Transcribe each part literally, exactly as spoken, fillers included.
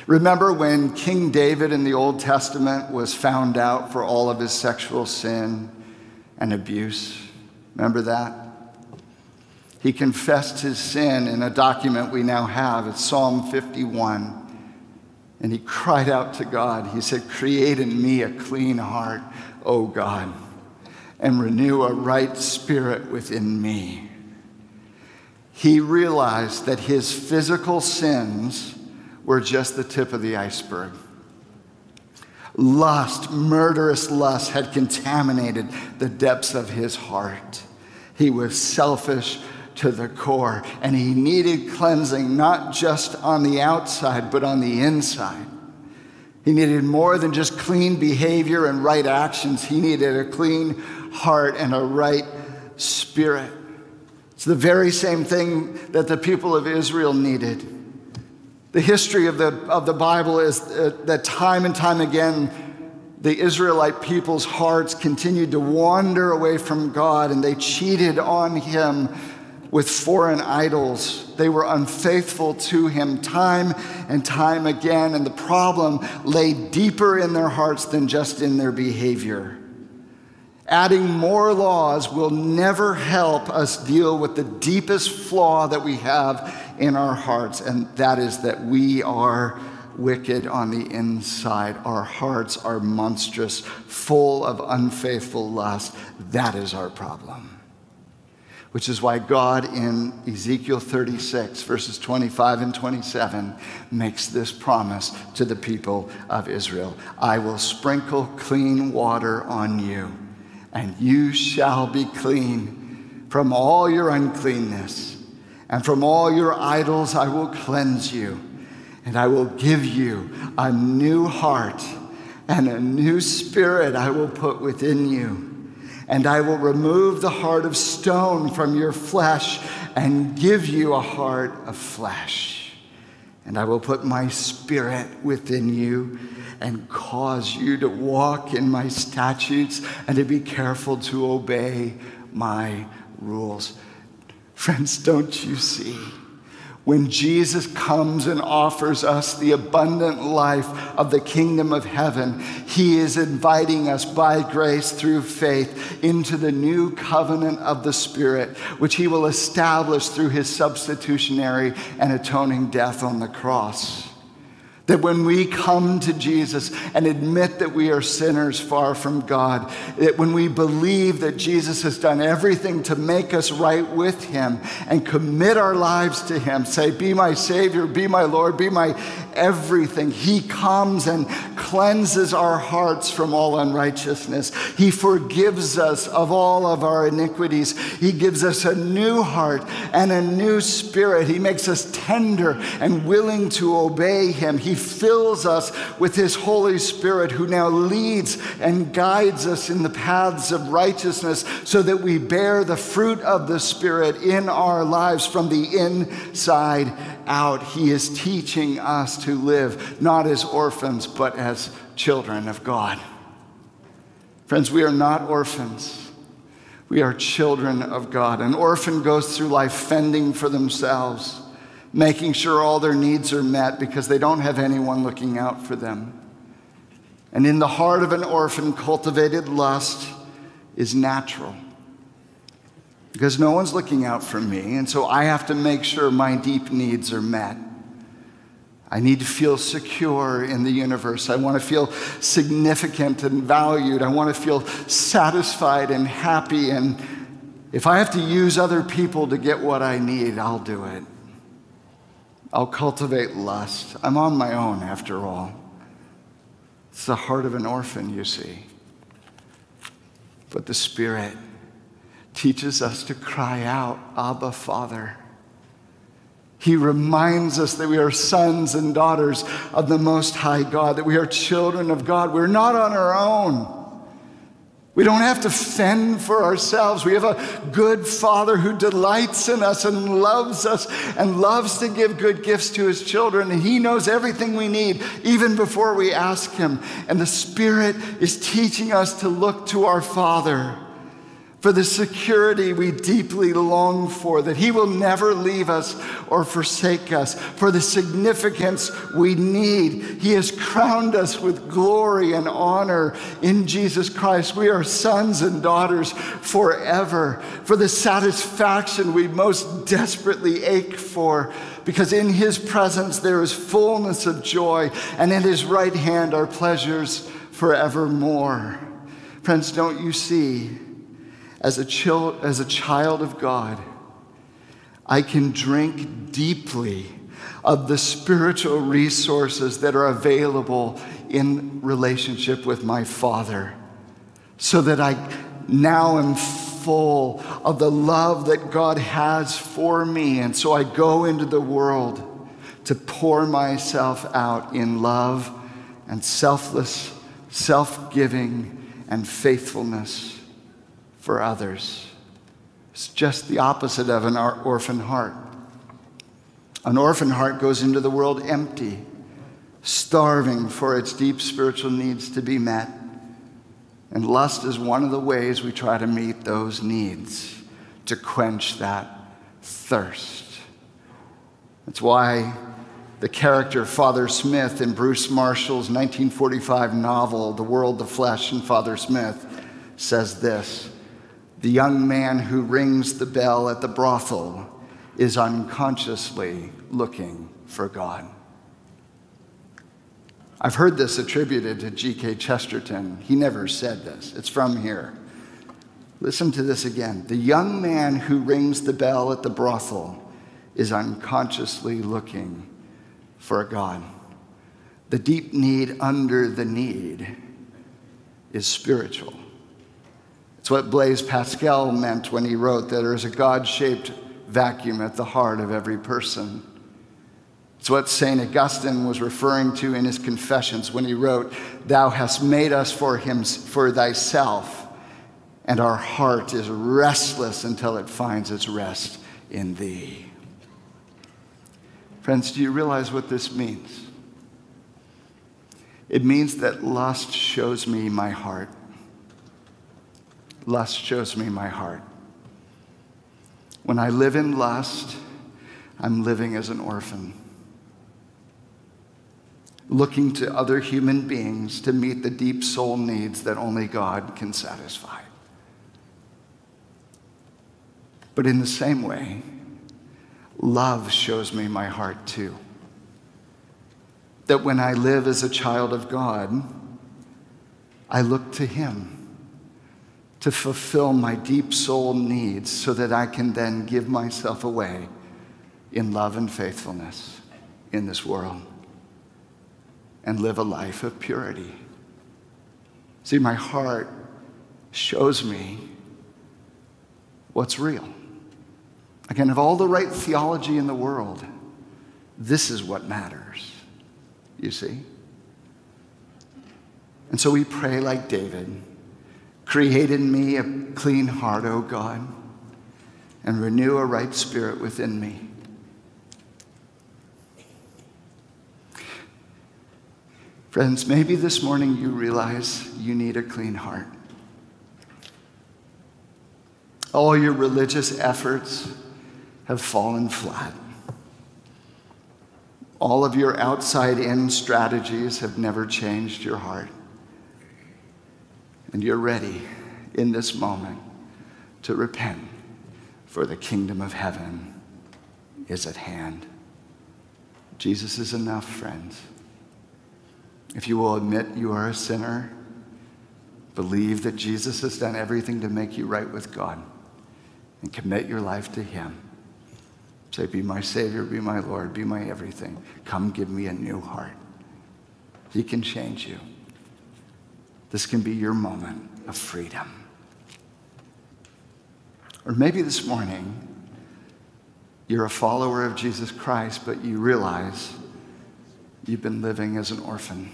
Remember when King David in the Old Testament was found out for all of his sexual sin and abuse? Remember that? He confessed his sin in a document we now have. It's Psalm fifty-one. And he cried out to God. He said, "Create in me a clean heart, O God, and renew a right spirit within me." He realized that his physical sins were just the tip of the iceberg. Lust, murderous lust, had contaminated the depths of his heart. He was selfish to the core, and he needed cleansing, not just on the outside, but on the inside. He needed more than just clean behavior and right actions. He needed a clean heart and a right spirit. It's the very same thing that the people of Israel needed. The history of the, of the Bible is uh, that time and time again, the Israelite people's hearts continued to wander away from God, and they cheated on him with foreign idols. They were unfaithful to him time and time again, and the problem lay deeper in their hearts than just in their behavior. Adding more laws will never help us deal with the deepest flaw that we have in our hearts, and that is that we are wicked on the inside. Our hearts are monstrous, full of unfaithful lust. That is our problem. Which is why God in Ezekiel thirty-six, verses twenty-five and twenty-seven, makes this promise to the people of Israel. "I will sprinkle clean water on you, and you shall be clean from all your uncleanness, and from all your idols I will cleanse you, and I will give you a new heart, and a new spirit I will put within you. And I will remove the heart of stone from your flesh and give you a heart of flesh. And I will put my spirit within you and cause you to walk in my statutes and to be careful to obey my rules." Friends, don't you see? When Jesus comes and offers us the abundant life of the kingdom of heaven, he is inviting us by grace through faith into the new covenant of the Spirit, which he will establish through his substitutionary and atoning death on the cross. That when we come to Jesus and admit that we are sinners far from God, that when we believe that Jesus has done everything to make us right with him and commit our lives to him, say, "Be my Savior, be my Lord, be my everything," he comes and cleanses our hearts from all unrighteousness. He forgives us of all of our iniquities. He gives us a new heart and a new spirit. He makes us tender and willing to obey him. He fills us with his Holy Spirit, who now leads and guides us in the paths of righteousness so that we bear the fruit of the Spirit in our lives from the inside out. He is teaching us to live not as orphans, but as children of God. Friends, we are not orphans. We are children of God. An orphan goes through life fending for themselves, making sure all their needs are met because they don't have anyone looking out for them. And in the heart of an orphan, cultivated lust is natural, because no one's looking out for me, and so I have to make sure my deep needs are met. I need to feel secure in the universe. I want to feel significant and valued. I want to feel satisfied and happy, and if I have to use other people to get what I need, I'll do it. I'll cultivate lust. I'm on my own, after all. It's the heart of an orphan, you see. But the Spirit teaches us to cry out, "Abba, Father." He reminds us that we are sons and daughters of the Most High God, that we are children of God. We're not on our own. We don't have to fend for ourselves. We have a good Father who delights in us and loves us and loves to give good gifts to his children. And he knows everything we need even before we ask him. And the Spirit is teaching us to look to our Father for the security we deeply long for, that he will never leave us or forsake us, for the significance we need. He has crowned us with glory and honor in Jesus Christ. We are sons and daughters forever, for the satisfaction we most desperately ache for, because in his presence there is fullness of joy, and in his right hand are pleasures forevermore. Friends, don't you see? As a, chil- as a child of God, I can drink deeply of the spiritual resources that are available in relationship with my Father, so that I now am full of the love that God has for me. And so I go into the world to pour myself out in love and selfless, self-giving, and faithfulness for others. It's just the opposite of an orphan heart. An orphan heart goes into the world empty, starving for its deep spiritual needs to be met. And lust is one of the ways we try to meet those needs, to quench that thirst. That's why the character Father Smith in Bruce Marshall's nineteen forty-five novel, The World, the Flesh, and Father Smith, says this: the young man who rings the bell at the brothel is unconsciously looking for God. I've heard this attributed to G K Chesterton. He never said this. It's from here. Listen to this again. The young man who rings the bell at the brothel is unconsciously looking for God. The deep need under the need is spiritual. It's what Blaise Pascal meant when he wrote that there is a God-shaped vacuum at the heart of every person. It's what Saint Augustine was referring to in his Confessions when he wrote, "Thou hast made us for him, for thyself, and our heart is restless until it finds its rest in thee." Friends, do you realize what this means? It means that lust shows me my heart. Lust shows me my heart. When I live in lust, I'm living as an orphan, looking to other human beings to meet the deep soul needs that only God can satisfy. But in the same way, love shows me my heart too. That when I live as a child of God, I look to him to fulfill my deep soul needs so that I can then give myself away in love and faithfulness in this world and live a life of purity. See, my heart shows me what's real. I can have all the right theology in the world. This is what matters, you see? And so we pray like David, "Create in me a clean heart, O God, and renew a right spirit within me." Friends, maybe this morning you realize you need a clean heart. All your religious efforts have fallen flat. All of your outside-in strategies have never changed your heart. And you're ready in this moment to repent, for the kingdom of heaven is at hand. Jesus is enough, friends. If you will admit you are a sinner, believe that Jesus has done everything to make you right with God, and commit your life to him. Say, "Be my Savior, be my Lord, be my everything. Come give me a new heart." He can change you. This can be your moment of freedom. Or maybe this morning, you're a follower of Jesus Christ, but you realize you've been living as an orphan.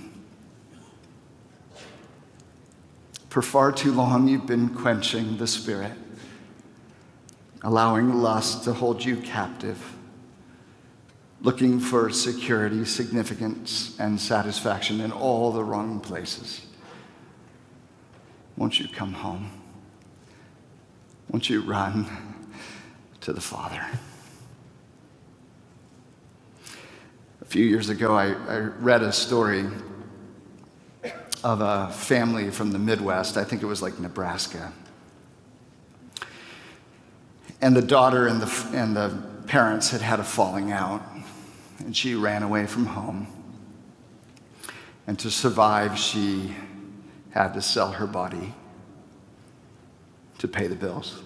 For far too long, you've been quenching the Spirit, allowing lust to hold you captive, looking for security, significance, and satisfaction in all the wrong places. Won't you come home? won't you run to the Father? A few years ago, I, I read a story of a family from the Midwest. I think it was like Nebraska. And the daughter and the, and the parents had had a falling out, and she ran away from home. And to survive, she had to sell her body to pay the bills.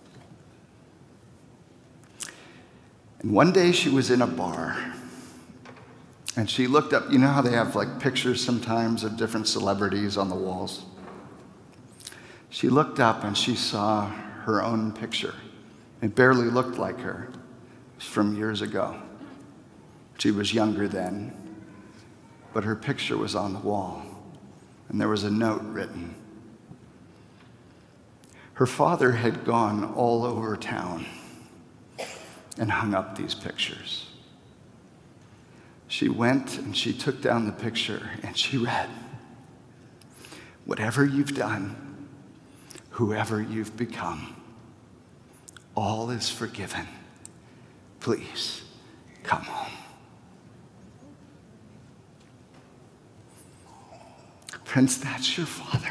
And one day she was in a bar, and she looked up. You know how they have like pictures sometimes of different celebrities on the walls? She looked up and she saw her own picture. It barely looked like her. It was from years ago. She was younger then, but her picture was on the wall, and there was a note written. Her father had gone all over town and hung up these pictures. She went and she took down the picture and she read, "Whatever you've done, whoever you've become, all is forgiven. Please come home." Friends, that's your Father.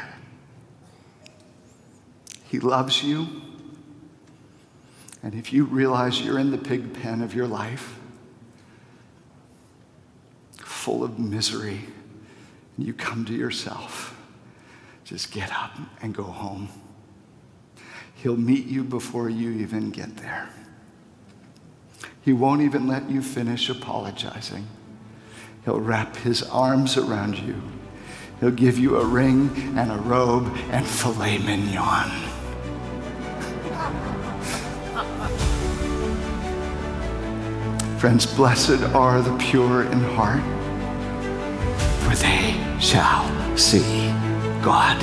He loves you. And if you realize you're in the pig pen of your life, full of misery, and you come to yourself, just get up and go home. He'll meet you before you even get there. He won't even let you finish apologizing. He'll wrap his arms around you. He'll give you a ring and a robe and filet mignon. Friends, blessed are the pure in heart, for they shall see God.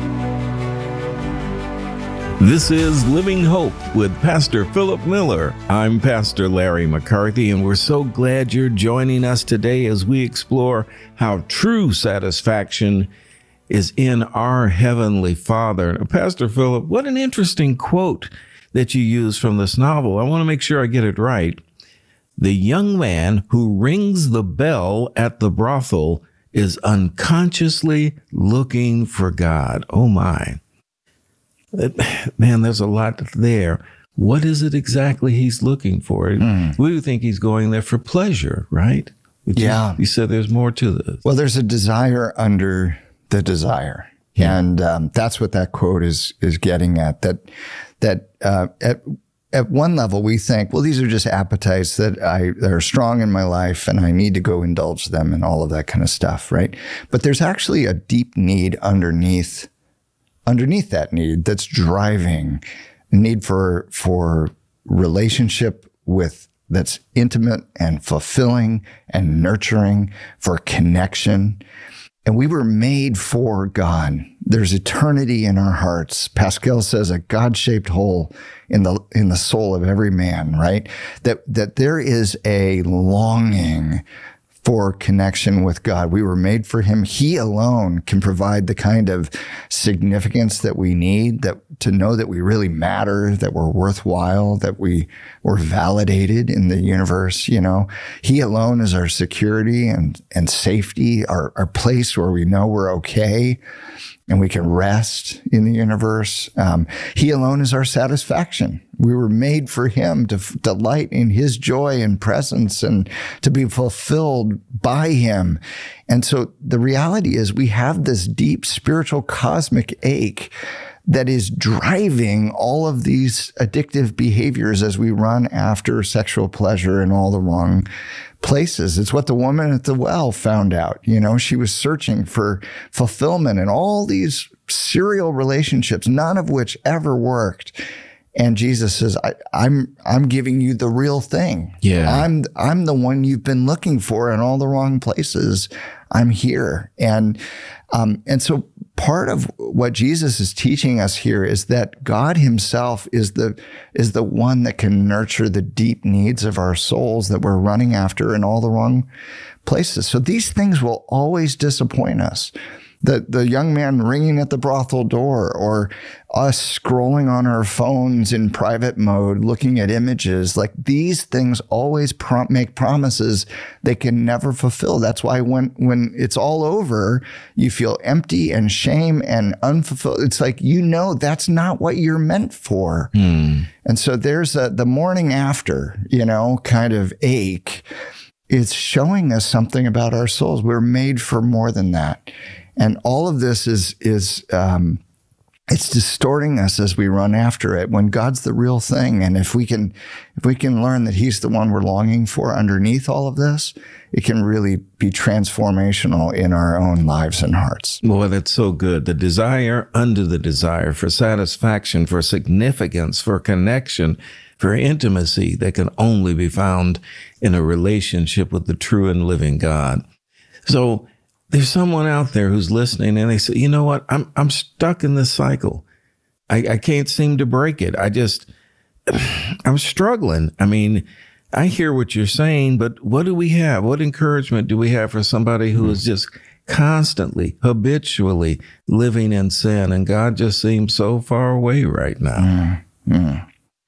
This is Living Hope with Pastor Philip Miller. I'm Pastor Larry McCarthy, and we're so glad you're joining us today as we explore how true satisfaction is in our Heavenly Father. Now, Pastor Philip, what an interesting quote that you use from this novel. I want to make sure I get it right. The young man who rings the bell at the brothel is unconsciously looking for God. Oh, my. Man, there's a lot there. What is it exactly he's looking for? Mm. We would think he's going there for pleasure, right? But yeah. You, you said there's more to this. Well, there's a desire under the desire. Yeah. And um, that's what that quote is is getting at. That that uh, at at one level we think, well, these are just appetites that I that are strong in my life, and I need to go indulge them and all of that kind of stuff, right? But there's actually a deep need underneath underneath that need that's driving need for for relationship with that's intimate and fulfilling and nurturing, for connection. And we were made for God. There's eternity in our hearts. Pascal says a God-shaped hole in the in the soul of every man, right? That that there is a longing for connection with God. We were made for him. He alone can provide the kind of significance that we need, that to know that we really matter, that we're worthwhile, that we were validated in the universe. You know, he alone is our security and, and safety, our, our place where we know we're okay and we can rest in the universe. Um, he alone is our satisfaction. We were made for him to f- delight in his joy and presence and to be fulfilled by him. And so the reality is we have this deep spiritual cosmic ache that is driving all of these addictive behaviors as we run after sexual pleasure in all the wrong places. It's what the woman at the well found out. You know, she was searching for fulfillment in all these serial relationships, none of which ever worked. And Jesus says, I, I'm, I'm giving you the real thing. Yeah. I'm, I'm the one you've been looking for in all the wrong places. I'm here. And, um, and so part of what Jesus is teaching us here is that God himself is the, is the one that can nurture the deep needs of our souls that we're running after in all the wrong places. So these things will always disappoint us. The, the young man ringing at the brothel door, or us scrolling on our phones in private mode, looking at images. Like, these things always prom- make promises they can never fulfill. That's why when, when it's all over, you feel empty and shame and unfulfilled. It's like, you know, that's not what you're meant for. Mm. And so there's a, the morning after, you know, kind of ache. It's showing us something about our souls. We're made for more than that. And all of this is, is um, it's distorting us as we run after it, when God's the real thing. And if we can, if we can learn that he's the one we're longing for underneath all of this, it can really be transformational in our own lives and hearts. Boy, that's so good. The desire under the desire for satisfaction, for significance, for connection, for intimacy that can only be found in a relationship with the true and living God. So there's someone out there who's listening and they say, you know what, I'm I'm stuck in this cycle. I, I can't seem to break it. I just, I'm struggling. I mean, I hear what you're saying, but what do we have? What encouragement do we have for somebody who mm. is just constantly, habitually living in sin, and God just seems so far away right now? Mm. Mm.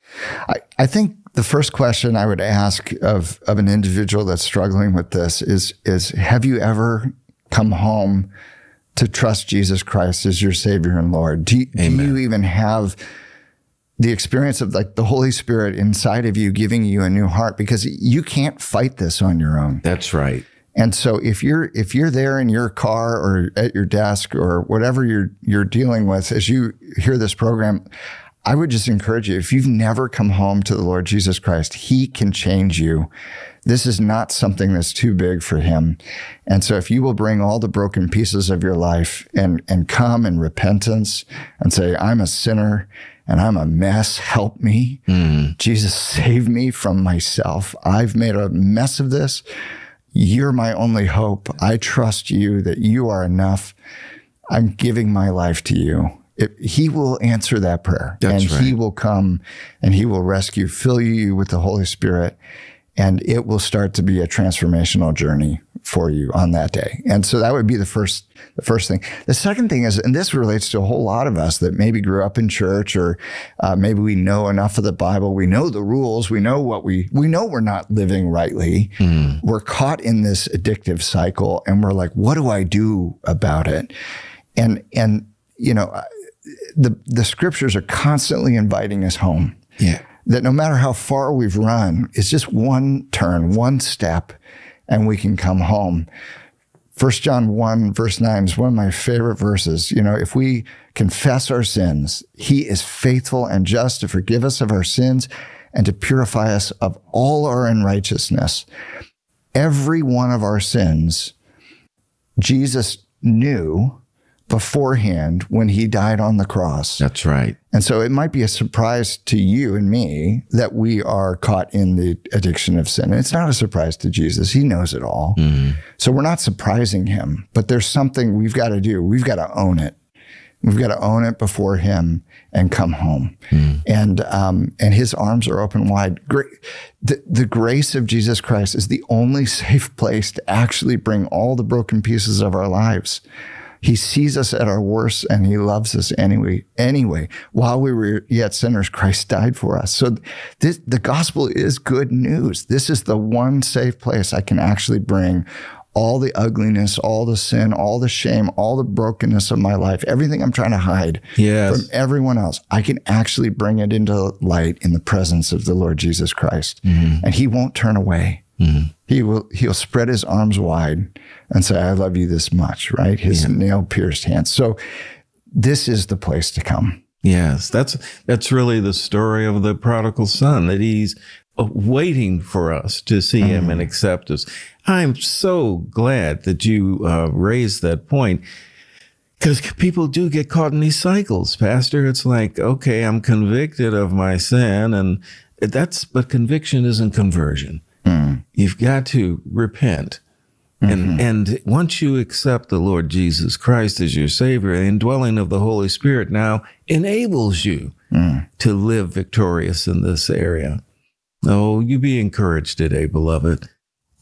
I, I think the first question I would ask of, of an individual that's struggling with this is, is, have you ever come home to trust Jesus Christ as your Savior and Lord? Do you, do you even have the experience of like the Holy Spirit inside of you giving you a new heart? Because you can't fight this on your own. That's right. And so if you're if you're there in your car or at your desk or whatever you're you're dealing with as you hear this program, I would just encourage you, if you've never come home to the Lord Jesus Christ, he can change you. This is not something that's too big for him. And so if you will bring all the broken pieces of your life and, and come in repentance and say, I'm a sinner and I'm a mess, help me. Mm. Jesus, save me from myself. I've made a mess of this. You're my only hope. I trust you that you are enough. I'm giving my life to you. It, he will answer that prayer. That's and right. He will come and he will rescue, fill you with the Holy Spirit, and it will start to be a transformational journey for you on that day. And so that would be the first, the first thing. The second thing is, and this relates to a whole lot of us that maybe grew up in church, or uh, maybe we know enough of the Bible. We know the rules. We know what we, we know we're not living rightly. Mm. We're caught in this addictive cycle and we're like, what do I do about it? And, and, you know, the, the scriptures are constantly inviting us home. Yeah. That no matter how far we've run, it's just one turn, one step, and we can come home. First John one, verse nine is one of my favorite verses. You know, if we confess our sins, he is faithful and just to forgive us of our sins and to purify us of all our unrighteousness. Every one of our sins, Jesus knew beforehand when he died on the cross. That's right. And so it might be a surprise to you and me that we are caught in the addiction of sin. And it's not a surprise to Jesus. He knows it all. Mm-hmm. So we're not surprising him, but there's something we've got to do. We've got to own it. We've got to own it before him and come home. Mm. And um, and his arms are open wide. Great. The, the grace of Jesus Christ is the only safe place to actually bring all the broken pieces of our lives. He sees us at our worst and he loves us anyway. Anyway, while we were yet sinners, Christ died for us. So this, the gospel is good news. This is the one safe place I can actually bring all the ugliness, all the sin, all the shame, all the brokenness of my life, everything I'm trying to hide yes. from everyone else. I can actually bring it into light in the presence of the Lord Jesus Christ. Mm-hmm. And he won't turn away. Mm-hmm. He will, he'll spread his arms wide and say, I love you this much, right? His yeah. nail-pierced hands. So this is the place to come. Yes, that's, that's really the story of the prodigal son, that he's waiting for us to see mm-hmm. him and accept us. I'm so glad that you uh, raised that point, because people do get caught in these cycles, Pastor. It's like, okay, I'm convicted of my sin, and that's, but conviction isn't conversion. Mm. You've got to repent. Mm-hmm. And and once you accept the Lord Jesus Christ as your Savior, the indwelling of the Holy Spirit now enables you mm. to live victorious in this area. Oh, you be encouraged today, beloved.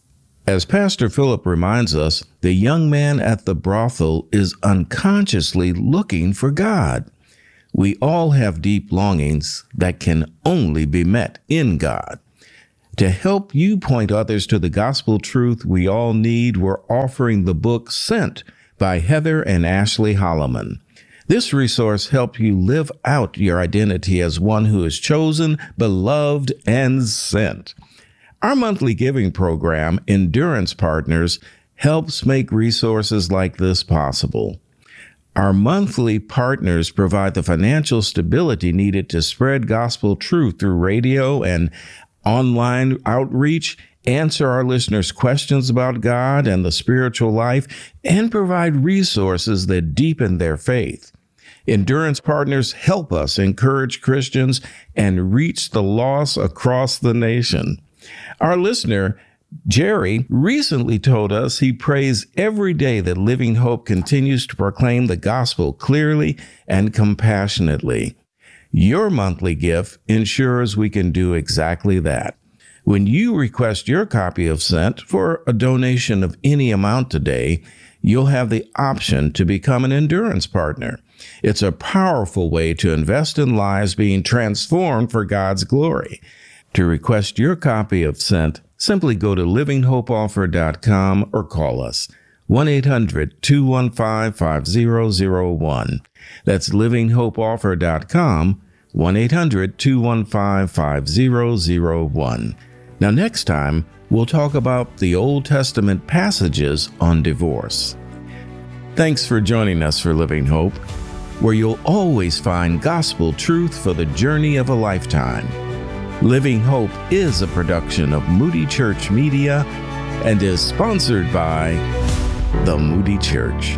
As Pastor Philip reminds us, the young man at the brothel is unconsciously looking for God. We all have deep longings that can only be met in God. To help you point others to the gospel truth we all need, we're offering the book Sent by Heather and Ashley Holloman. This resource helps you live out your identity as one who is chosen, beloved, and sent. Our monthly giving program, Endurance Partners, helps make resources like this possible. Our monthly partners provide the financial stability needed to spread gospel truth through radio and online outreach, answer our listeners' questions about God and the spiritual life, and provide resources that deepen their faith. Endurance Partners help us encourage Christians and reach the lost across the nation. Our listener, Jerry, recently told us he prays every day that Living Hope continues to proclaim the gospel clearly and compassionately. Your monthly gift ensures we can do exactly that. When you request your copy of Sent for a donation of any amount today, you'll have the option to become an Endurance Partner. It's a powerful way to invest in lives being transformed for God's glory. To request your copy of Sent, simply go to living hope offer dot com or call us, one eight hundred two one five five zero zero one. That's living hope offer dot com, one eight hundred two one five five zero zero one. Now, next time, we'll talk about the Old Testament passages on divorce. Thanks for joining us for Living Hope, where you'll always find gospel truth for the journey of a lifetime. Living Hope is a production of Moody Church Media and is sponsored by the Moody Church.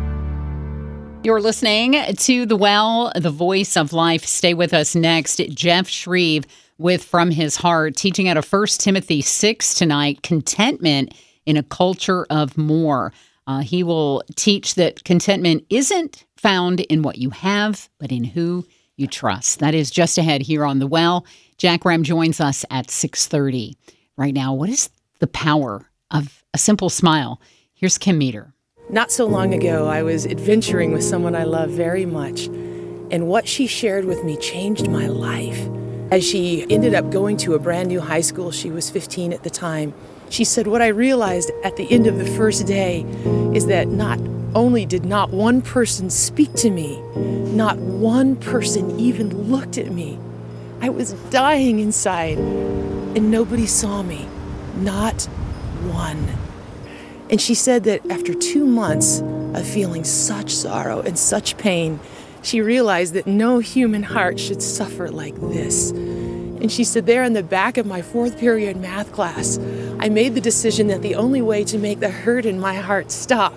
You're listening to The Well, the Voice of Life. Stay with us next. Jeff Shreve with From His Heart, teaching out of First Timothy six tonight, contentment in a culture of more. Uh, he will teach that contentment isn't found in what you have, but in who you trust. That is just ahead here on The Well. Jack Ram joins us at six thirty. Right now, what is the power of a simple smile? Here's Kim Meter. Not so long ago, I was adventuring with someone I love very much, and what she shared with me changed my life. As she ended up going to a brand new high school, she was fifteen at the time, she said, what I realized at the end of the first day is that not only did not one person speak to me, not one person even looked at me. I was dying inside, and nobody saw me, not one. And she said that after two months of feeling such sorrow and such pain, she realized that no human heart should suffer like this. And she said, there in the back of my fourth period math class, I made the decision that the only way to make the hurt in my heart stop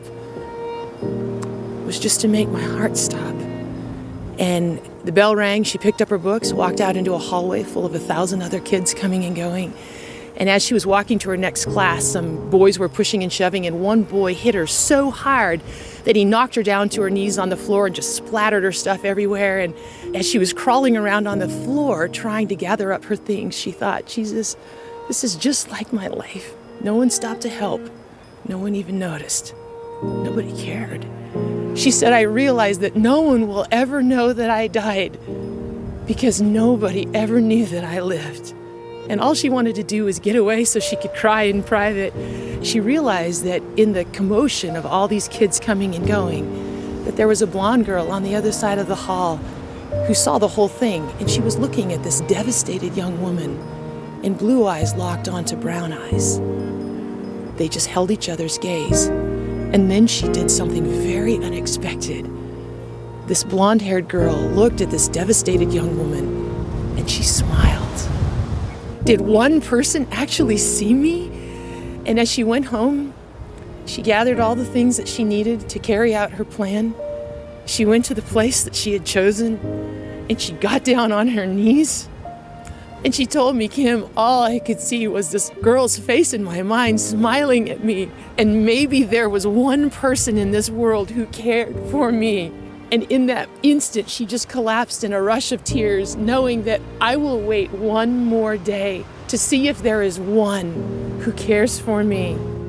was just to make my heart stop. And the bell rang, she picked up her books, walked out into a hallway full of a thousand other kids coming and going. And as she was walking to her next class, some boys were pushing and shoving, and one boy hit her so hard that he knocked her down to her knees on the floor and just splattered her stuff everywhere. And as she was crawling around on the floor trying to gather up her things, she thought, Jesus, this is just like my life. No one stopped to help. No one even noticed. Nobody cared. She said, I realized that no one will ever know that I died because nobody ever knew that I lived. And all she wanted to do was get away so she could cry in private. She realized that in the commotion of all these kids coming and going, that there was a blonde girl on the other side of the hall who saw the whole thing, and she was looking at this devastated young woman, and blue eyes locked onto brown eyes. They just held each other's gaze. And then she did something very unexpected. This blonde-haired girl looked at this devastated young woman, and she smiled. Did one person actually see me? And as she went home, she gathered all the things that she needed to carry out her plan. She went to the place that she had chosen, and she got down on her knees. And she told me, Kim, all I could see was this girl's face in my mind smiling at me. And maybe there was one person in this world who cared for me. And in that instant, she just collapsed in a rush of tears, knowing that I will wait one more day to see if there is one who cares for me.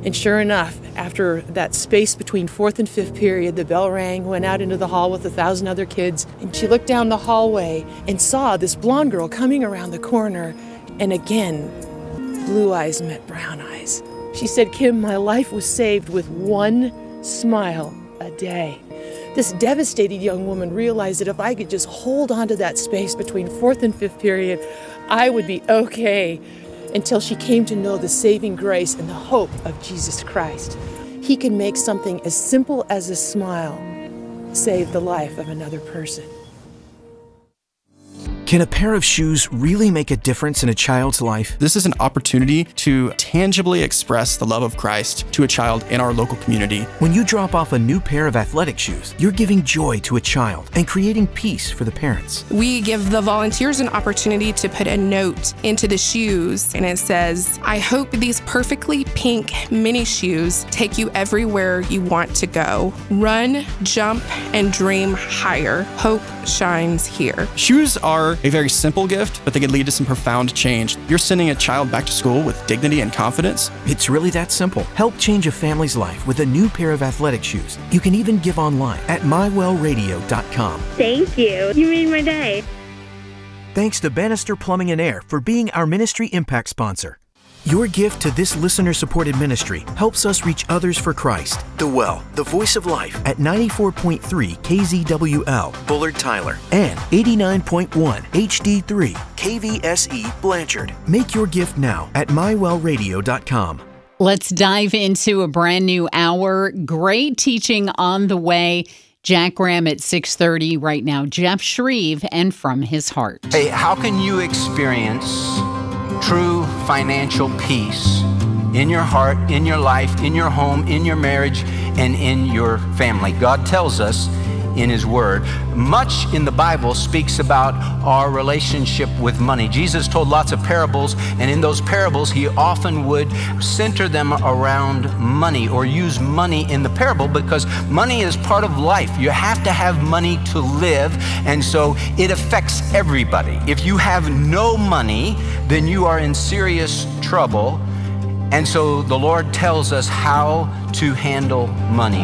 And sure enough, after that space between fourth and fifth period, the bell rang, went out into the hall with a thousand other kids, and she looked down the hallway and saw this blonde girl coming around the corner, and again, blue eyes met brown eyes. She said, "Kim, my life was saved with one smile a day." This devastated young woman realized that if I could just hold on to that space between fourth and fifth period, I would be okay, until she came to know the saving grace and the hope of Jesus Christ. He can make something as simple as a smile save the life of another person. Can a pair of shoes really make a difference in a child's life? This is an opportunity to tangibly express the love of Christ to a child in our local community. When you drop off a new pair of athletic shoes, you're giving joy to a child and creating peace for the parents. We give the volunteers an opportunity to put a note into the shoes, and it says, "I hope these perfectly pink mini shoes take you everywhere you want to go. Run, jump, and dream higher. Hope shines here." Shoes are a very simple gift, but they can lead to some profound change. You're sending a child back to school with dignity and confidence. It's really that simple. Help change a family's life with a new pair of athletic shoes. You can even give online at my well radio dot com. Thank you. You made my day. Thanks to Bannister Plumbing and Air for being our ministry impact sponsor. Your gift to this listener-supported ministry helps us reach others for Christ. The Well, the voice of life at ninety-four point three K Z W L, Bullard Tyler, and eighty-nine point one H D three K V S E, Blanchard. Make your gift now at my well radio dot com. Let's dive into a brand new hour. Great teaching on the way. Jack Graham at six thirty right now. Jeff Shreve and From His Heart. Hey, how can you experience true financial peace in your heart, in your life, in your home, in your marriage, and in your family? God tells us in His Word. Much in the Bible speaks about our relationship with money. Jesus told lots of parables, and in those parables, He often would center them around money or use money in the parable because money is part of life. You have to have money to live, and so it affects everybody. If you have no money, then you are in serious trouble, and so the Lord tells us how to handle money.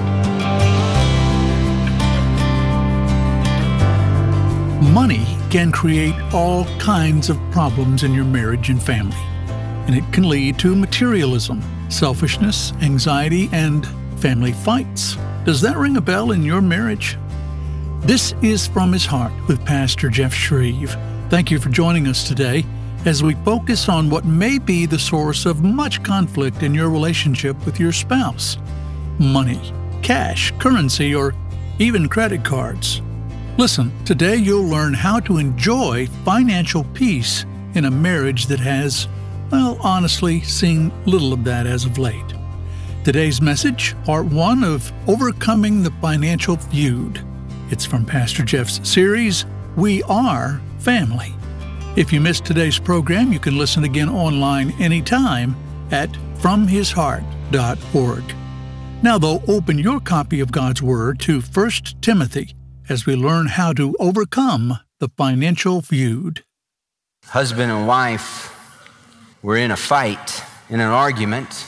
Money can create all kinds of problems in your marriage and family, and it can lead to materialism, selfishness, anxiety, and family fights. Does that ring a bell in your marriage? This is From His Heart with Pastor Jeff Shreve. Thank you for joining us today as we focus on what may be the source of much conflict in your relationship with your spouse: money, cash, currency, or even credit cards. Listen, today you'll learn how to enjoy financial peace in a marriage that has, well, honestly, seen little of that as of late. Today's message, part one of Overcoming the Financial Feud. It's from Pastor Jeff's series, We Are Family. If you missed today's program, you can listen again online anytime at from his heart dot org. Now, though, open your copy of God's Word to First Timothy as we learn how to overcome the financial feud. Husband and wife were in a fight, in an argument.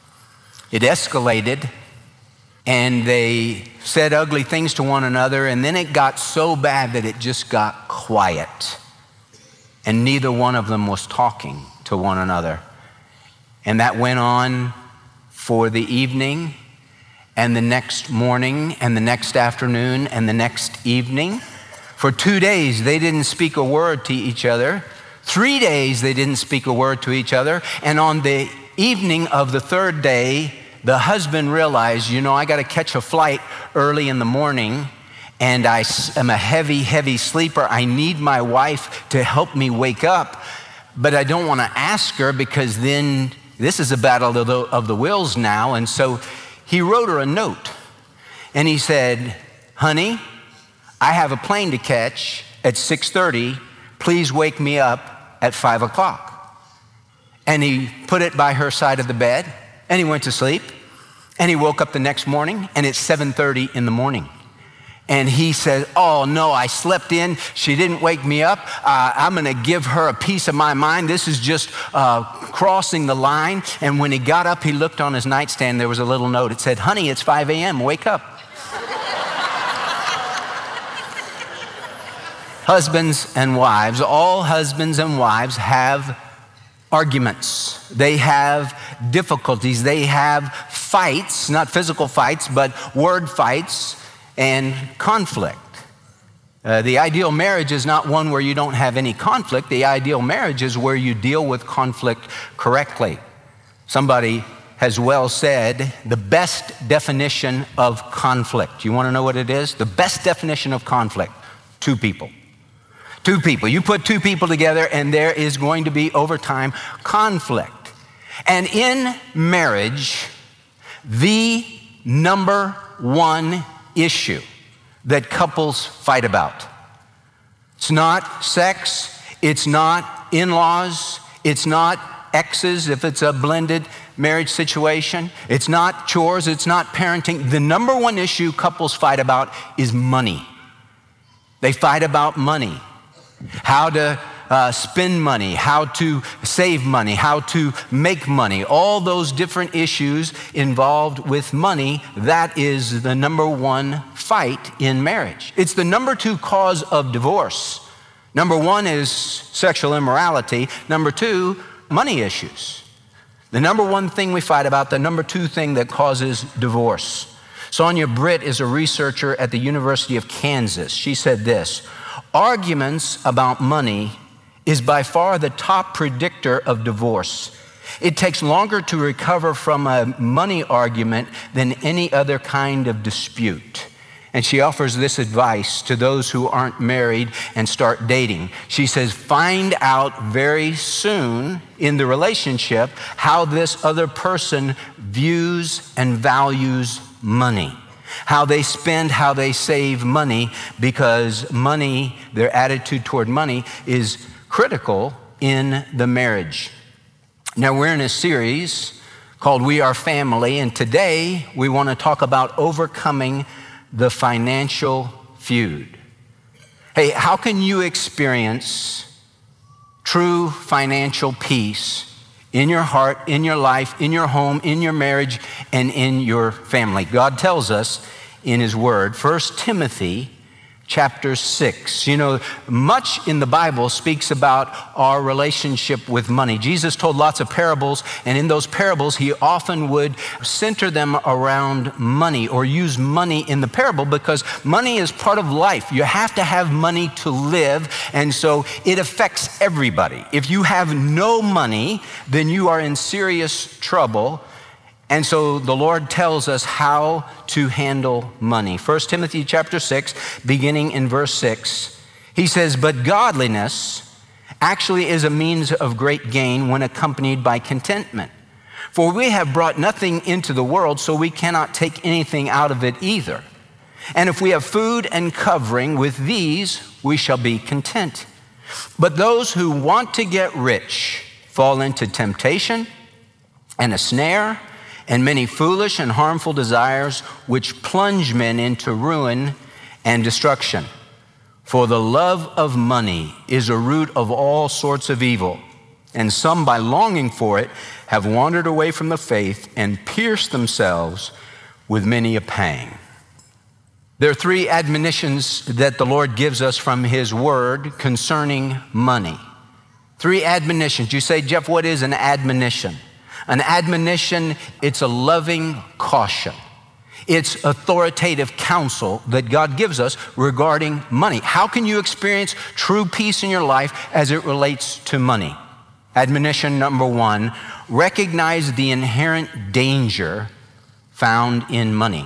It escalated, and they said ugly things to one another, and then it got so bad that it just got quiet. And neither one of them was talking to one another. And that went on for the evening, and the next morning, and the next afternoon, and the next evening. For two days, they didn't speak a word to each other. Three days, they didn't speak a word to each other. And on the evening of the third day, the husband realized, you know, I got to catch a flight early in the morning, and I am a heavy, heavy sleeper. I need my wife to help me wake up, but I don't want to ask her because then this is a battle of the, of the wills now. And so he wrote her a note, and he said, honey, I have a plane to catch at six thirty. Please wake me up at five o'clock. And he put it by her side of the bed, and he went to sleep, and he woke up the next morning, and it's seven thirty in the morning. And he says, oh no, I slept in. She didn't wake me up. Uh, I'm going to give her a piece of my mind. This is just uh, crossing the line. And when he got up, he looked on his nightstand. There was a little note. It said, honey, it's five a.m. Wake up. Husbands and wives, all husbands and wives have arguments. They have difficulties. They have fights, not physical fights, but word fights and conflict. Uh, the ideal marriage is not one where you don't have any conflict. The ideal marriage is where you deal with conflict correctly. Somebody has well said, the best definition of conflict. You want to know what it is? The best definition of conflict, two people. Two people. You put two people together and there is going to be, over time, conflict. And in marriage, the number one issue that couples fight about, it's not sex, it's not in-laws, it's not exes if it's a blended marriage situation, it's not chores, it's not parenting. The number one issue couples fight about is money. They fight about money. How to uh, spend money, how to save money, how to make money, all those different issues involved with money. That is the number one fight in marriage. It's the number two cause of divorce. Number one is sexual immorality. Number two, money issues. The number one thing we fight about, the number two thing that causes divorce. Sonia Britt is a researcher at the University of Kansas. She said this: arguments about money is by far the top predictor of divorce. It takes longer to recover from a money argument than any other kind of dispute. And she offers this advice to those who aren't married and start dating. She says, find out very soon in the relationship how this other person views and values money. How they spend, how they save money, because money, their attitude toward money, is critical in the marriage. Now, we're in a series called We Are Family, and today we want to talk about overcoming the financial feud. Hey, how can you experience true financial peace in your heart, in your life, in your home, in your marriage, and in your family? God tells us in His Word, First Timothy chapter six. You know, much in the Bible speaks about our relationship with money. Jesus told lots of parables, and in those parables, He often would center them around money or use money in the parable, because money is part of life. You have to have money to live, and so it affects everybody. If you have no money, then you are in serious trouble. And so the Lord tells us how to handle money. First Timothy chapter six, beginning in verse six, he says, but godliness actually is a means of great gain when accompanied by contentment. For we have brought nothing into the world, so we cannot take anything out of it either. And if we have food and covering, with these we shall be content. But those who want to get rich fall into temptation and a snare, and many foolish and harmful desires, which plunge men into ruin and destruction. For the love of money is a root of all sorts of evil, and some, by longing for it, have wandered away from the faith and pierced themselves with many a pang. There are three admonitions that the Lord gives us from His Word concerning money. Three admonitions. You say, Jeff, what is an admonition? An admonition, it's a loving caution. It's authoritative counsel that God gives us regarding money. How can you experience true peace in your life as it relates to money? Admonition number one, recognize the inherent danger found in money.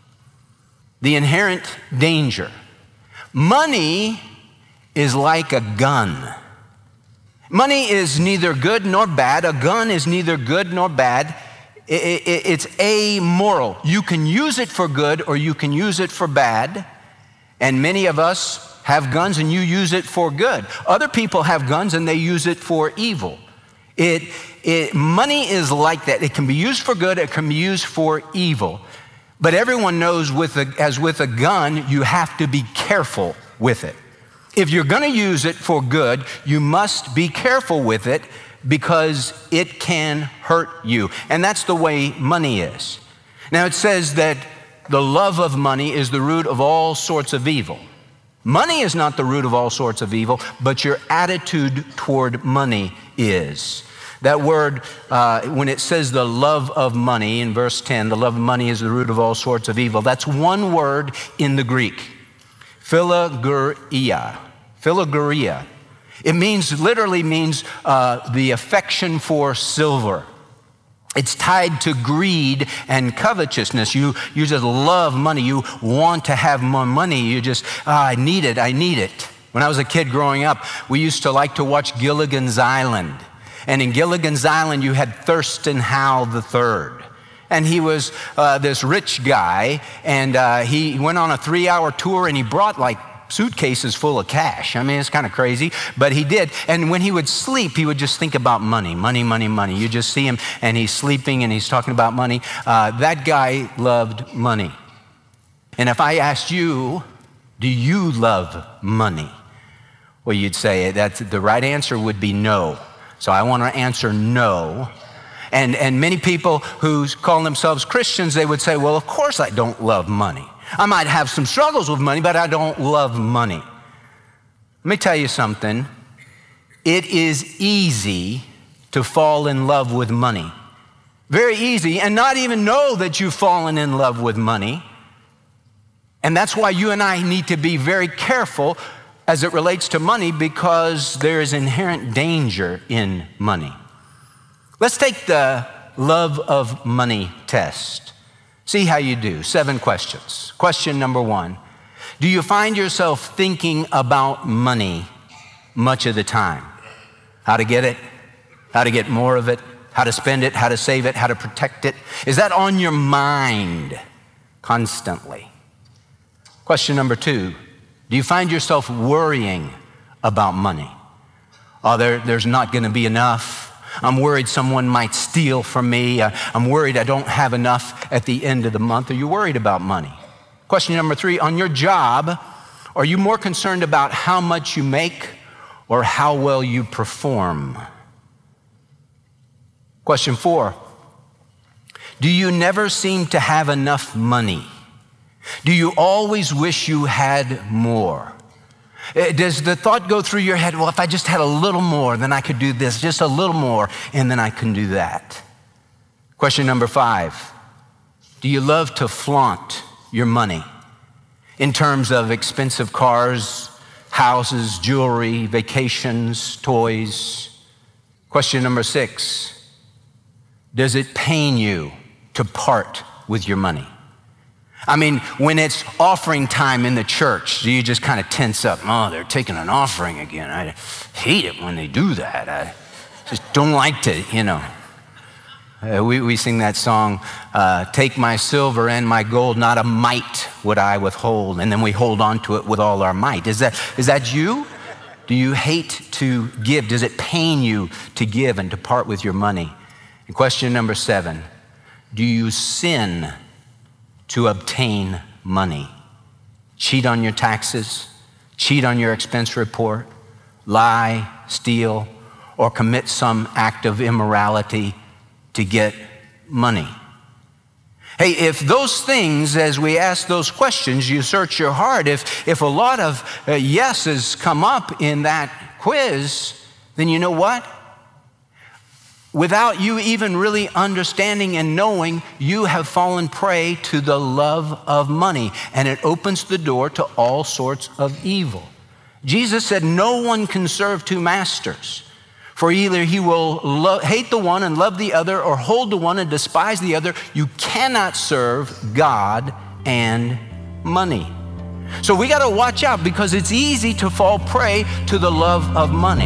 The inherent danger. Money is like a gun. Money is neither good nor bad. A gun is neither good nor bad. It's amoral. You can use it for good or you can use it for bad. And many of us have guns and you use it for good. Other people have guns and they use it for evil. It, it, money is like that. It can be used for good, it can be used for evil. But everyone knows with a, as with a gun, you have to be careful with it. If you're going to use it for good, you must be careful with it because it can hurt you. And that's the way money is. Now it says that the love of money is the root of all sorts of evil. Money is not the root of all sorts of evil, but your attitude toward money is. That word, uh, when it says the love of money in verse ten, the love of money is the root of all sorts of evil. That's one word in the Greek, philaguria. Philaguria. It means, literally means uh, the affection for silver. It's tied to greed and covetousness. You, you just love money. You want to have more money. You just, oh, I need it, I need it. When I was a kid growing up, we used to like to watch Gilligan's Island. And in Gilligan's Island, you had Thurston Howell the third. And he was uh, this rich guy, and uh, he went on a three-hour tour, and he brought like suitcases full of cash. I mean, it's kind of crazy, but he did. And when he would sleep, he would just think about money, money, money, money. You just see him, and he's sleeping, and he's talking about money. Uh, that guy loved money. And if I asked you, do you love money? Well, you'd say that the right answer would be no. So I want to answer no. And, and many people who call themselves Christians, they would say, well, of course I don't love money. I might have some struggles with money, but I don't love money. Let me tell you something. It is easy to fall in love with money. Very easy, and not even know that you've fallen in love with money. And that's why you and I need to be very careful as it relates to money, because there is inherent danger in money. Let's take the love of money test. See how you do. Seven questions. Question number one, do you find yourself thinking about money much of the time? How to get it, how to get more of it, how to spend it, how to save it, how to protect it? Is that on your mind constantly? Question number two, do you find yourself worrying about money? Oh, there, there's not going to be enough. I'm worried someone might steal from me. I'm worried I don't have enough at the end of the month. Are you worried about money? Question number three, on your job, are you more concerned about how much you make or how well you perform? Question four, do you never seem to have enough money? Do you always wish you had more? Does the thought go through your head, well, if I just had a little more, then I could do this, just a little more, and then I can do that? Question number five, do you love to flaunt your money in terms of expensive cars, houses, jewelry, vacations, toys? Question number six, does it pain you to part with your money? I mean, when it's offering time in the church, do you just kind of tense up? Oh, they're taking an offering again. I hate it when they do that. I just don't like to, you know. Uh, we, we sing that song, uh, take my silver and my gold, not a mite would I withhold. And then we hold on to it with all our might. Is that, is that you? Do you hate to give? Does it pain you to give and to part with your money? And question number seven, do you sin to obtain money? Cheat on your taxes, cheat on your expense report, lie, steal, or commit some act of immorality to get money? Hey, if those things, as we ask those questions, you search your heart, if, if a lot of uh, yeses come up in that quiz, then you know what? Without you even really understanding and knowing, you have fallen prey to the love of money, and it opens the door to all sorts of evil. Jesus said, no one can serve two masters, for either he will lo- hate the one and love the other, or hold the one and despise the other. You cannot serve God and money. So we got to watch out, because it's easy to fall prey to the love of money.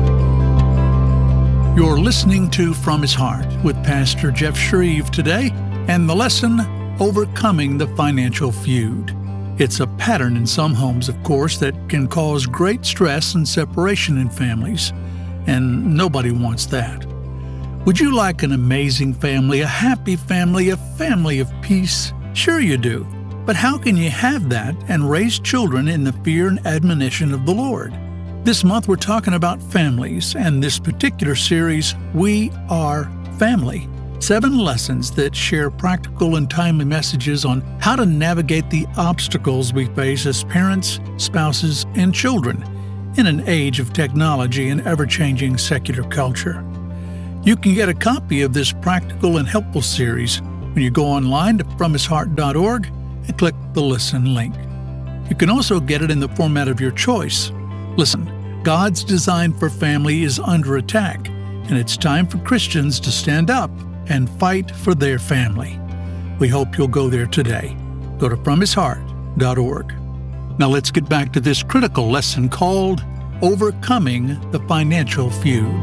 You're listening to From His Heart with Pastor Jeff Shreve today, and the lesson, Overcoming the Financial Feud. It's a pattern in some homes, of course, that can cause great stress and separation in families, and nobody wants that. Would you like an amazing family, a happy family, a family of peace? Sure you do. But how can you have that and raise children in the fear and admonition of the Lord? This month we're talking about families, and this particular series, We Are Family. Seven lessons that share practical and timely messages on how to navigate the obstacles we face as parents, spouses, and children in an age of technology and ever-changing secular culture. You can get a copy of this practical and helpful series when you go online to from his heart dot org and click the Listen link. You can also get it in the format of your choice. Listen, God's design for family is under attack, and it's time for Christians to stand up and fight for their family. We hope you'll go there today. Go to from his heart dot org. Now let's get back to this critical lesson called Overcoming the Financial Feud.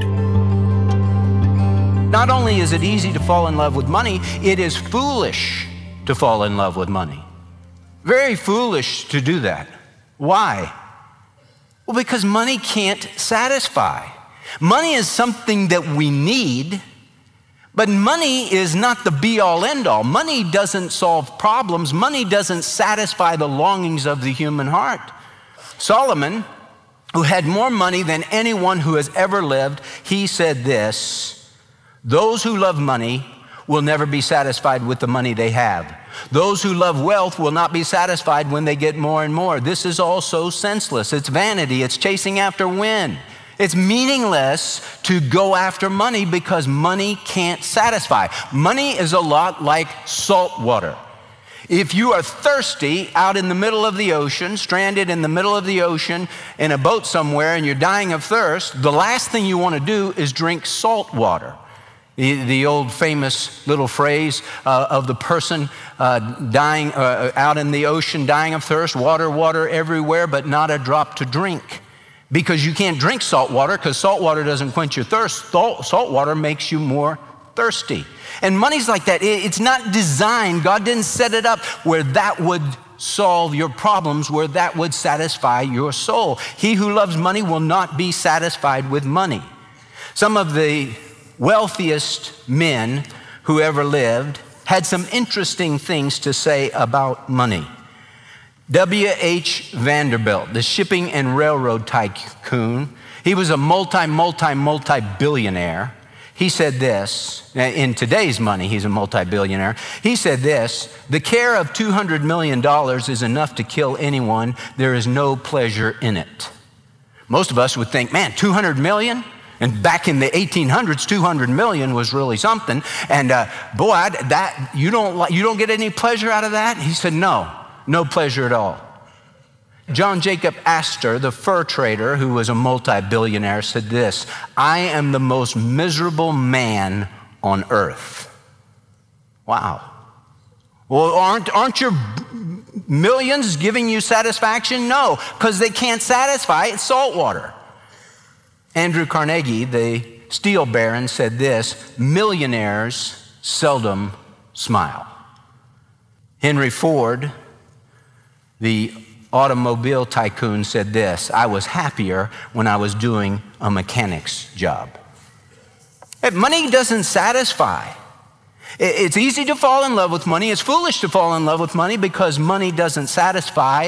Not only is it easy to fall in love with money, it is foolish to fall in love with money. Very foolish to do that. Why? Well, because money can't satisfy. Money is something that we need, but money is not the be-all, end-all. Money doesn't solve problems. Money doesn't satisfy the longings of the human heart. Solomon, who had more money than anyone who has ever lived, he said this: those who love money will never be satisfied with the money they have. Those who love wealth will not be satisfied when they get more and more. This is all so senseless. It's vanity. It's chasing after wind. It's meaningless to go after money because money can't satisfy. Money is a lot like salt water. If you are thirsty out in the middle of the ocean, stranded in the middle of the ocean in a boat somewhere, and you're dying of thirst, the last thing you want to do is drink salt water. The, the old famous little phrase uh, of the person uh, dying uh, out in the ocean, dying of thirst, water, water everywhere, but not a drop to drink. Because you can't drink salt water, because salt water doesn't quench your thirst. Salt, salt water makes you more thirsty. And money's like that. It, it's not designed, God didn't set it up where that would solve your problems, where that would satisfy your soul. He who loves money will not be satisfied with money. Some of the wealthiest men who ever lived had some interesting things to say about money. W H Vanderbilt, the shipping and railroad tycoon, he was a multi, multi, multi-billionaire. He said this, in today's money, he's a multi-billionaire. He said this: the care of two hundred million dollars is enough to kill anyone. There is no pleasure in it. Most of us would think, man, two hundred million? And back in the eighteen hundreds, two hundred million was really something. And uh, boy, I'd, that you don't you don't get any pleasure out of that? He said, no, no pleasure at all. John Jacob Astor, the fur trader who was a multi-billionaire, said this: I am the most miserable man on earth. Wow. Well, aren't, aren't your millions giving you satisfaction? No, because they can't satisfy. It's salt water. Andrew Carnegie, the steel baron, said this: millionaires seldom smile. Henry Ford, the automobile tycoon, said this: I was happier when I was doing a mechanic's job. Money doesn't satisfy. It's easy to fall in love with money. It's foolish to fall in love with money because money doesn't satisfy.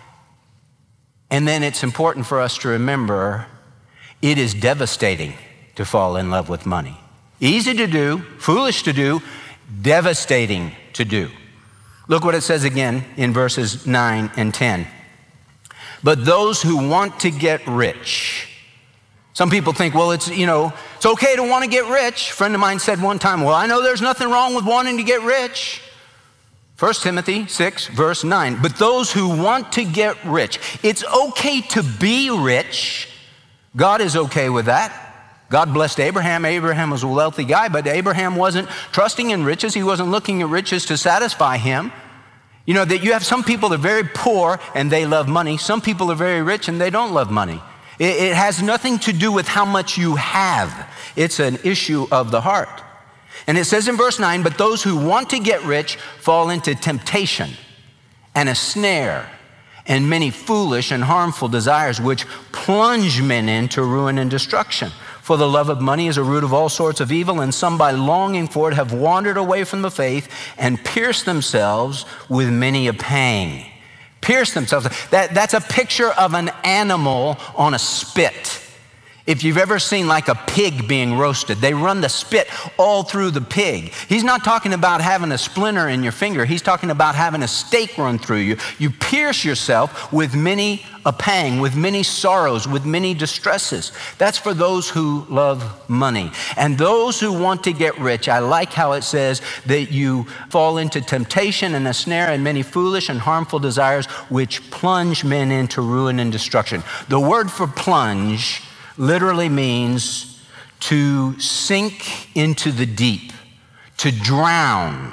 And then it's important for us to remember, it is devastating to fall in love with money. Easy to do, foolish to do, devastating to do. Look what it says again in verses nine and ten. But those who want to get rich. Some people think, well, it's, you know, it's okay to want to get rich. A friend of mine said one time, well, I know there's nothing wrong with wanting to get rich. First Timothy six, verse nine. But those who want to get rich. It's okay to be rich. God is okay with that. God blessed Abraham. Abraham was a wealthy guy, but Abraham wasn't trusting in riches. He wasn't looking at riches to satisfy him. You know, that you have some people that are very poor and they love money. Some people are very rich and they don't love money. It, it has nothing to do with how much you have. It's an issue of the heart. And it says in verse nine, but those who want to get rich fall into temptation and a snare and many foolish and harmful desires which plunge men into ruin and destruction. For the love of money is a root of all sorts of evil, and some by longing for it have wandered away from the faith and pierced themselves with many a pang. Pierced themselves. That, that's a picture of an animal on a spit. If you've ever seen like a pig being roasted, they run the spit all through the pig. He's not talking about having a splinter in your finger. He's talking about having a stake run through you. You pierce yourself with many a pang, with many sorrows, with many distresses. That's for those who love money. And those who want to get rich, I like how it says that you fall into temptation and a snare and many foolish and harmful desires which plunge men into ruin and destruction. The word for plunge literally means to sink into the deep, to drown.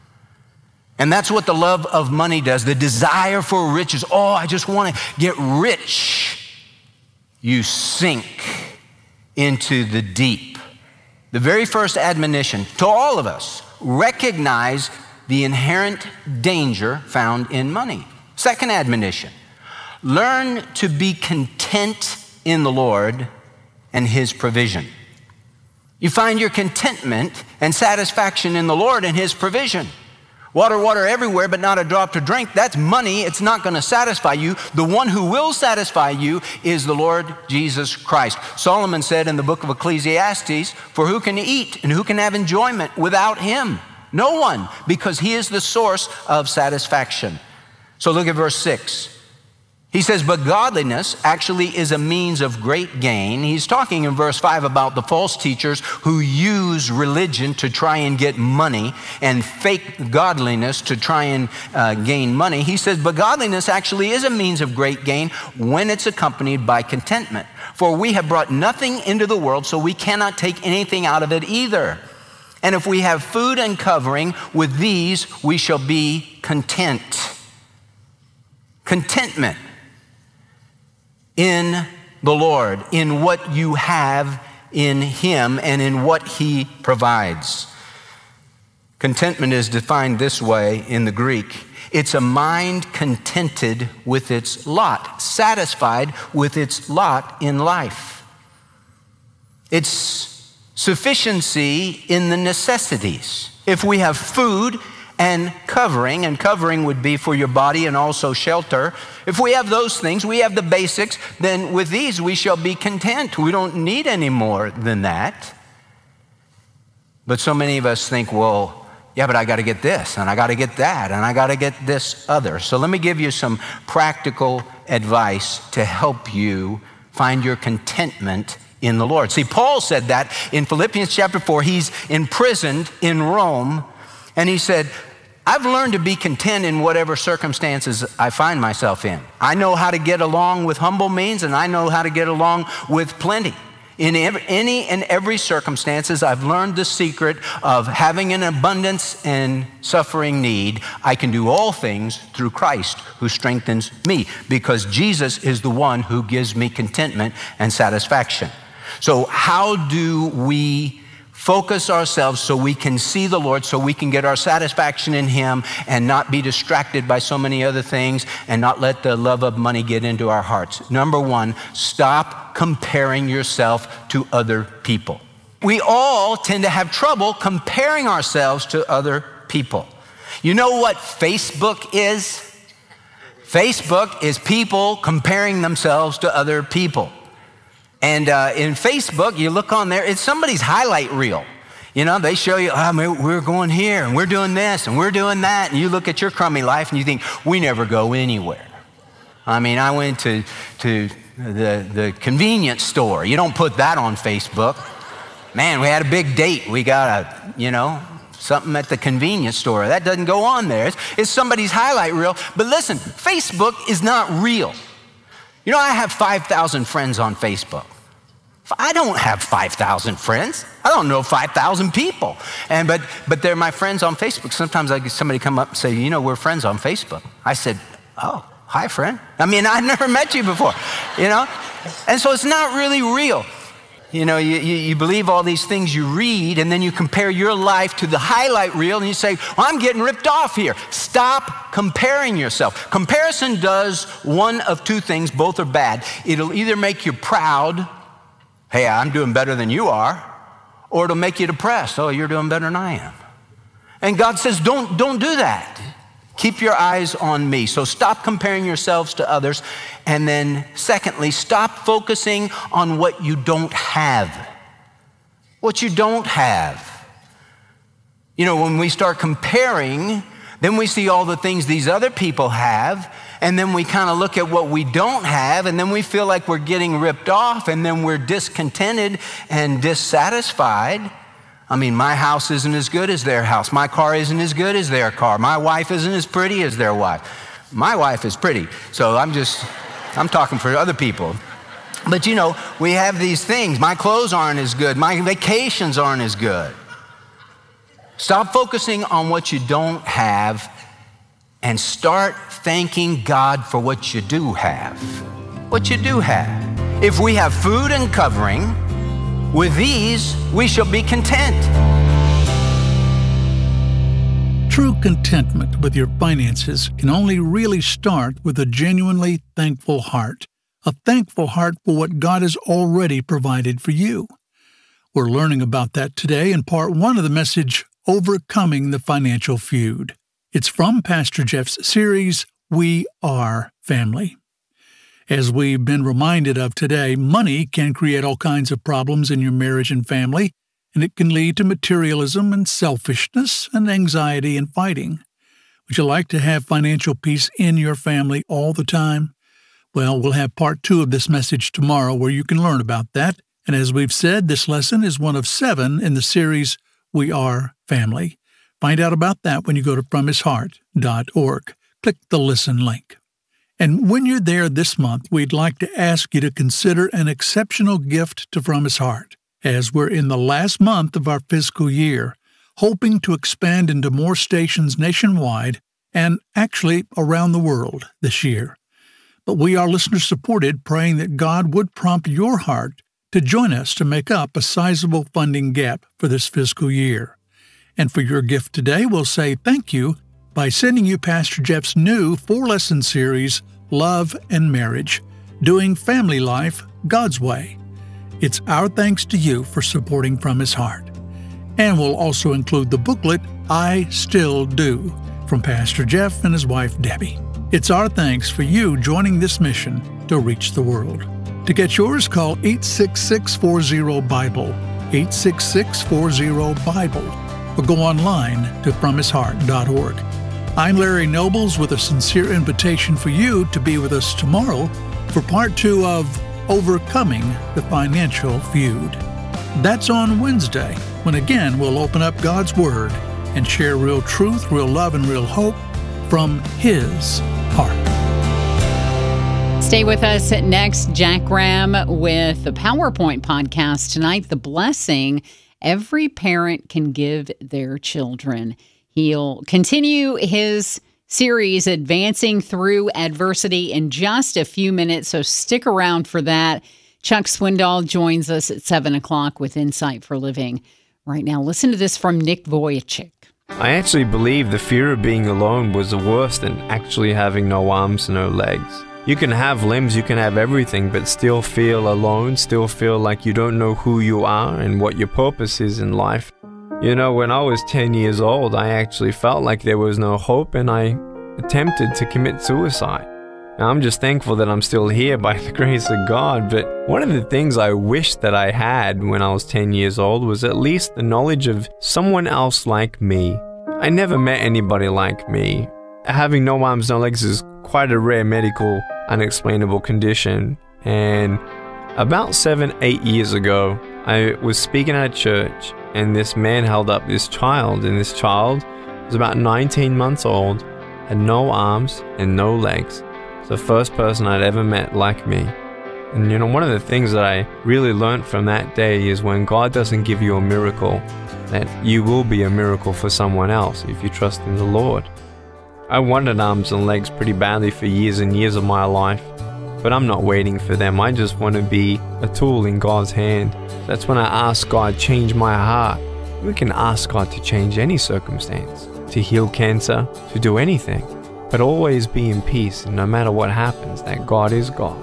And that's what the love of money does. The desire for riches. Oh, I just want to get rich. You sink into the deep. The very first admonition to all of us, recognize the inherent danger found in money. Second admonition, learn to be content in the Lord and His provision. You find your contentment and satisfaction in the Lord and His provision. Water, water everywhere, but not a drop to drink. That's money. It's not going to satisfy you. The one who will satisfy you is the Lord Jesus Christ. Solomon said in the book of Ecclesiastes, for who can eat and who can have enjoyment without Him? No one, because He is the source of satisfaction. So look at verse six. He says, but godliness actually is a means of great gain. He's talking in verse five about the false teachers who use religion to try and get money and fake godliness to try and uh, gain money. He says, but godliness actually is a means of great gain when it's accompanied by contentment. For we have brought nothing into the world, so we cannot take anything out of it either. And if we have food and covering, with these we shall be content. Contentment in the Lord, in what you have in Him and in what He provides. Contentment is defined this way in the Greek. It's a mind contented with its lot, satisfied with its lot in life. It's sufficiency in the necessities. If we have food and covering, and covering would be for your body and also shelter. If we have those things, we have the basics, then with these we shall be content. We don't need any more than that. But so many of us think, well, yeah, but I got to get this, and I got to get that, and I got to get this other. So let me give you some practical advice to help you find your contentment in the Lord. See, Paul said that in Philippians chapter four. He's imprisoned in Rome, and he said, I've learned to be content in whatever circumstances I find myself in. I know how to get along with humble means, and I know how to get along with plenty. In every, any and every circumstances, I've learned the secret of having an abundance and suffering need. I can do all things through Christ who strengthens me, because Jesus is the one who gives me contentment and satisfaction. So how do we focus ourselves so we can see the Lord, so we can get our satisfaction in Him and not be distracted by so many other things and not let the love of money get into our hearts? Number one, stop comparing yourself to other people. We all tend to have trouble comparing ourselves to other people. You know what Facebook is? Facebook is people comparing themselves to other people. And uh, in Facebook, you look on there, it's somebody's highlight reel. You know, they show you, oh, we're going here, and we're doing this, and we're doing that. And you look at your crummy life, and you think, we never go anywhere. I mean, I went to, to the, the convenience store. You don't put that on Facebook. Man, we had a big date. We got a, you know, something at the convenience store. That doesn't go on there. It's, it's somebody's highlight reel. But listen, Facebook is not real. You know, I have five thousand friends on Facebook. I don't have five thousand friends. I don't know five thousand people. And but but they're my friends on Facebook. Sometimes I get somebody come up and say, you know, we're friends on Facebook. I said, oh, hi, friend. I mean, I've never met you before, you know? And so it's not really real. You know, you, you, you believe all these things you read, and then you compare your life to the highlight reel, and you say, well, I'm getting ripped off here. Stop comparing yourself. Comparison does one of two things. Both are bad. It'll either make you proud Hey, I'm doing better than you are. Or it'll make you depressed. Oh, you're doing better than I am. And God says, don't, don't do that. Keep your eyes on me. So stop comparing yourselves to others. And then secondly, stop focusing on what you don't have. What you don't have. You know, when we start comparing, then we see all the things these other people have, and then we kind of look at what we don't have, and then we feel like we're getting ripped off, and then we're discontented and dissatisfied. I mean, my house isn't as good as their house. My car isn't as good as their car. My wife isn't as pretty as their wife. My wife is pretty, so I'm just, I'm talking for other people. But you know, we have these things. My clothes aren't as good. My vacations aren't as good. Stop focusing on what you don't have and start thanking God for what you do have. What you do have. If we have food and covering, with these we shall be content. True contentment with your finances can only really start with a genuinely thankful heart. A thankful heart for what God has already provided for you. We're learning about that today in part one of the message, Overcoming the Financial Feud. It's from Pastor Jeff's series, We Are Family. As we've been reminded of today, money can create all kinds of problems in your marriage and family, and it can lead to materialism and selfishness and anxiety and fighting. Would you like to have financial peace in your family all the time? Well, we'll have part two of this message tomorrow where you can learn about that. And as we've said, this lesson is one of seven in the series, We Are Family. Find out about that when you go to from his heart dot org. Click the listen link. And when you're there this month, we'd like to ask you to consider an exceptional gift to From His Heart, as we're in the last month of our fiscal year, hoping to expand into more stations nationwide and actually around the world this year. But we are listener-supported, praying that God would prompt your heart to join us to make up a sizable funding gap for this fiscal year. And for your gift today, we'll say thank you by sending you Pastor Jeff's new four-lesson series, Love and Marriage, Doing Family Life God's Way. It's our thanks to you for supporting From His Heart. And we'll also include the booklet, I Still Do, from Pastor Jeff and his wife, Debbie. It's our thanks for you joining this mission to reach the world. To get yours, call eight six six, four zero, BIBLE, eight six six, four zero, BIBLE, or go online to from his heart dot org. I'm Larry Nobles with a sincere invitation for you to be with us tomorrow for part two of Overcoming the Financial Feud. That's on Wednesday, when again we'll open up God's Word and share real truth, real love, and real hope from His heart. Stay with us next. Jack Graham with the PowerPoint podcast tonight, The Blessing Every Parent Can Give Their Children. He'll continue his series, Advancing Through Adversity, in just a few minutes, so stick around for that. Chuck Swindoll joins us at seven o'clock with Insight for Living. Right now, listen to this from Nick Vujicic. I actually believe the fear of being alone was worse than actually having no arms, no legs. You can have limbs, you can have everything, but still feel alone, still feel like you don't know who you are and what your purpose is in life. You know, when I was ten years old, I actually felt like there was no hope, and I attempted to commit suicide. Now, I'm just thankful that I'm still here by the grace of God, but one of the things I wished that I had when I was ten years old was at least the knowledge of someone else like me. I never met anybody like me. Having no arms, no legs is quite a rare medical, unexplainable condition, and about seven, eight years ago, I was speaking at a church, and this man held up this child, and this child was about nineteen months old, had no arms and no legs. It's the first person I'd ever met like me. And you know, one of the things that I really learned from that day is when God doesn't give you a miracle, that you will be a miracle for someone else if you trust in the Lord. I wanted arms and legs pretty badly for years and years of my life, but I'm not waiting for them. I just want to be a tool in God's hand. That's when I ask God, change my heart. We can ask God to change any circumstance, to heal cancer, to do anything, but always be in peace, and no matter what happens, that God is God.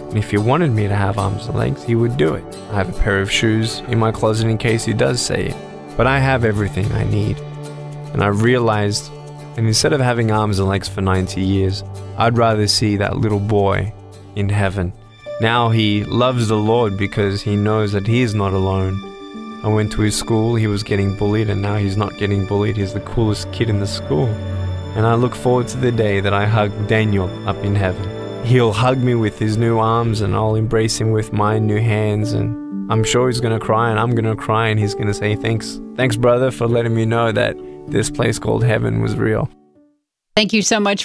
And if he wanted me to have arms and legs, he would do it. I have a pair of shoes in my closet in case he does say it. But I have everything I need. And I realized, and instead of having arms and legs for ninety years, I'd rather see that little boy in heaven. Now he loves the Lord because he knows that he is not alone. I went to his school, he was getting bullied, and now he's not getting bullied. He's the coolest kid in the school. And I look forward to the day that I hug Daniel up in heaven. He'll hug me with his new arms, and I'll embrace him with my new hands, and I'm sure he's going to cry, and I'm going to cry, and he's going to say, thanks, thanks, brother, for letting me know that this place called heaven was real. Thank you so much